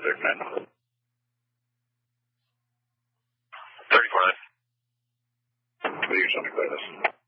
man. 34-9. What do you trying to clear this?